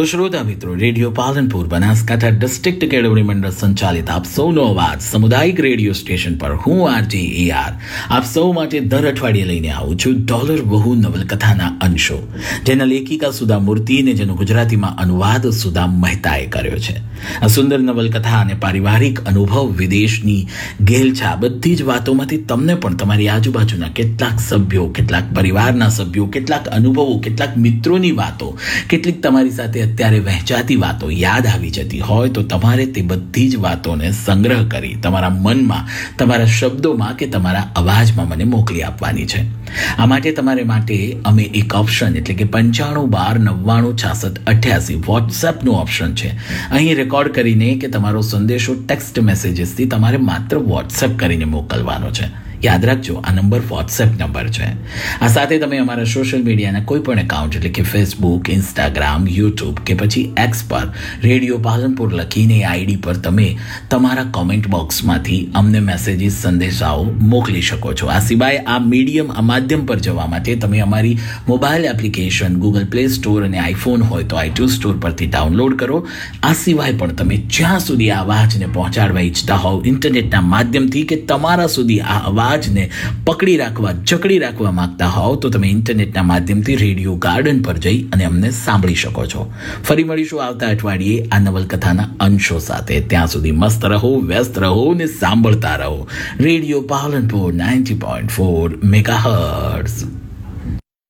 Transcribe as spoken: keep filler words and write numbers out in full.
તો શ્રોતા મિત્રો, રેડિયો પાલનપુર બનાસકાંઠા ડિસ્ટ્રિક્ટ કેળવણી મંડળ સંચાલિત આપ સૌનો અવાજ સામુદાયિક રેડિયો સ્ટેશન પર હું આરજે એ આર આપ સૌ માટે દર અઠવાડિયે લઈને આવું છું ડોલર બહુ નવલકથાના અંશો, જેના લેખિકા સુધા મૂર્તિ અને જેનો ગુજરાતીમાં અનુવાદ સુધા મહેતાએ કર્યો છે. આ સુંદર નવલકથા અને પારિવારિક અનુભવ, વિદેશની ઘેલછા, બધી જ વાતોમાંથી તમને પણ તમારી આજુબાજુના કેટલાક સભ્યો, કેટલાક પરિવારના સભ્યો, કેટલાક અનુભવો, કેટલાક મિત્રોની વાતો, કેટલીક તમારી સાથે અત્યારે વહેંચાતી વાતો યાદ આવી જતી હોય તો તમારે તે બધી જ વાતોને સંગ્રહ કરી તમારા મનમાં, તમારા શબ્દોમાં કે તમારા અવાજમાં મને મોકલી આપવાની છે. આ માટે તમારે માટે અમે એક ઓપ્શન એટલે કે પંચાણું બાર નવ્વાણું છાસઠ અઠ્યાસી વોટ્સએપનું ઓપ્શન છે. અહીં રેકોર્ડ કરીને કે તમારો સંદેશો ટેક્સ્ટ મેસેજીસથી તમારે માત્ર વોટ્સએપ કરીને મોકલવાનો છે. યાદ રાખજો, આ નંબર વોટ્સએપ નંબર છે. આ સાથે તમે અમારા સોશિયલ મીડિયાના કોઈ પણ એકાઉન્ટ એટલે કે ફેસબુક, ઇન્સ્ટાગ્રામ, યુટ્યુબ કે પછી એક્સ પર રેડિયો પાલનપુર લખીને આઈડી પર તમે તમારા કોમેન્ટ બોક્સમાંથી અમને મેસેજીસ, સંદેશાઓ મોકલી શકો છો. આ સિવાય આ મીડિયમ, આ માધ્યમ પર જવા માટે તમે અમારી mobile application Google play store અને આઈફોન હોય તો આઈટ્યુન સ્ટોર પરથી ડાઉનલોડ કરો. આ સિવાય પણ તમે જ્યાં સુધી આ અવાજને પહોંચાડવા ઈચ્છતા હોવ ઇન્ટરનેટના માધ્યમથી કે તમારા સુધી આ અવાજ ને પકડી રાખવા, જકડી રાખવા માંગતા હોવ તો તમે ઇન્ટરનેટના માધ્યમથી રેડિયો ગાર્ડન પર જઈ અને અમને સાંભળી શકો છો. ફરી મળીશું આવતા અઠવાડિયે આ નવલકથાના અંશો સાથે. ત્યાં સુધી મસ્ત રહો, વ્યસ્ત રહો ને સાંભળતા રહો radio Palanpur ninety point four megahertz.